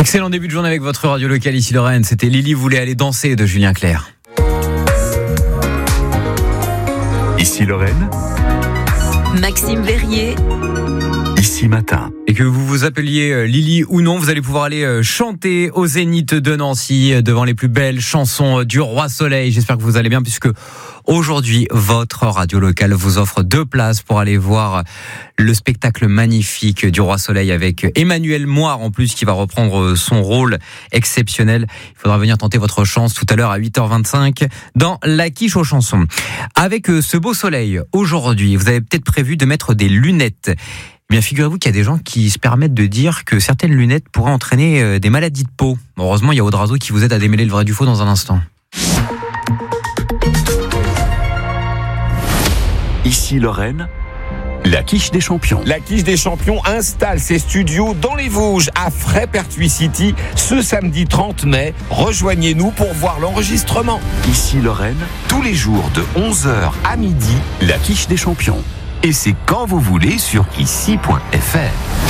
Excellent début de journée avec votre radio locale ici Lorraine. C'était Lily voulait aller danser de Julien Clerc. Ici Lorraine, Maxime Verrier. Ici Matin. Et que vous vous appeliez Lily ou non, vous allez pouvoir aller chanter au Zénith de Nancy devant les plus belles chansons du Roi Soleil. J'espère que vous allez bien puisque aujourd'hui, votre radio locale vous offre 2 places pour aller voir le spectacle magnifique du Roi Soleil avec Emmanuel Moire en plus qui va reprendre son rôle exceptionnel. Il faudra venir tenter votre chance tout à l'heure à 8h25 dans la quiche aux chansons. Avec ce beau soleil, aujourd'hui, vous avez peut-être prévu de mettre des lunettes. Eh bien, figurez-vous qu'il y a des gens qui se permettent de dire que certaines lunettes pourraient entraîner des maladies de peau. Heureusement, il y a Audrazo qui vous aide à démêler le vrai du faux dans un instant. Ici Lorraine, la quiche des champions. La quiche des champions installe ses studios dans les Vosges, à Fray-Pertuis City, ce samedi 30 mai. Rejoignez-nous pour voir l'enregistrement. Ici Lorraine, tous les jours de 11h à midi, la quiche des champions. Et c'est quand vous voulez sur ici.fr.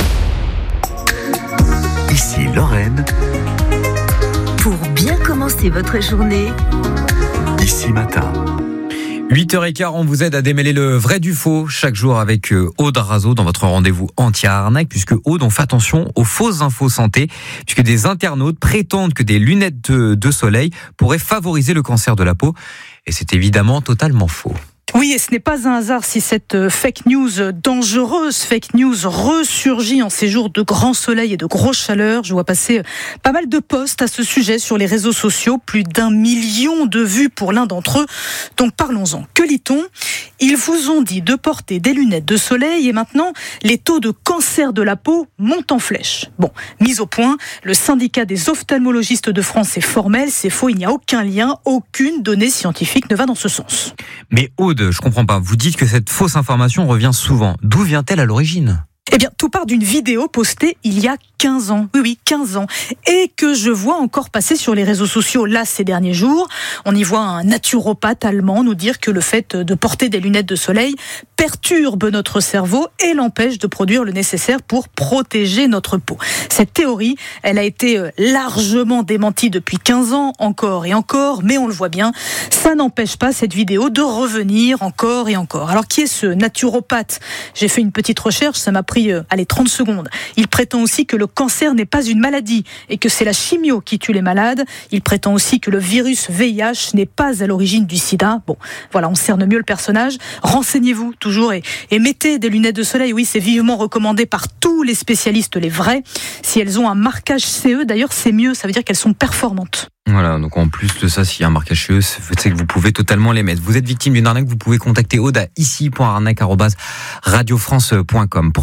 Ici Lorraine, Pour bien commencer votre journée, Ici Matin. 8h15, on vous aide à démêler le vrai du faux chaque jour avec Aude Razo dans votre rendez-vous anti-arnaque, puisque Aude, on fait attention aux fausses infos santé, puisque des internautes prétendent que des lunettes de soleil pourraient favoriser le cancer de la peau, et c'est évidemment totalement faux. Oui, et ce n'est pas un hasard si cette fake news dangereuse, fake news ressurgit en ces jours de grand soleil et de grosse chaleur. Je vois passer pas mal de posts à ce sujet sur les réseaux sociaux, plus d'1 million de vues pour l'un d'entre eux. Donc parlons-en. Que lit-on ? Ils vous ont dit de porter des lunettes de soleil et maintenant, les taux de cancer de la peau montent en flèche. Bon, mise au point, le syndicat des ophtalmologistes de France est formel, c'est faux, il n'y a aucun lien, aucune donnée scientifique ne va dans ce sens. Mais Aude, je comprends pas, vous dites que cette fausse information revient souvent. D'où vient-elle à l'origine ? Eh bien, tout part d'une vidéo postée il y a 15 ans. Oui, 15 ans. Et que je vois encore passer sur les réseaux sociaux, là, ces derniers jours. On y voit un naturopathe allemand nous dire que le fait de porter des lunettes de soleil perturbe notre cerveau et l'empêche de produire le nécessaire pour protéger notre peau. Cette théorie, elle a été largement démentie depuis 15 ans, encore et encore, mais on le voit bien, ça n'empêche pas cette vidéo de revenir encore et encore. Alors, qui est ce naturopathe ? J'ai fait une petite recherche, ça m'a pris 30 secondes. Il prétend aussi que le cancer n'est pas une maladie et que c'est la chimio qui tue les malades. Il prétend aussi que le virus VIH n'est pas à l'origine du sida. Bon, voilà, on cerne mieux le personnage. Renseignez-vous toujours et mettez des lunettes de soleil. Oui, c'est vivement recommandé par tous les spécialistes, les vrais. Si elles ont un marquage CE, d'ailleurs, c'est mieux. Ça veut dire qu'elles sont performantes. Voilà, donc en plus de ça, s'il y a un marquage CE, c'est que vous pouvez totalement les mettre. Vous êtes victime d'une arnaque, vous pouvez contacter Aude à ici.arnaque@radiofrance.com.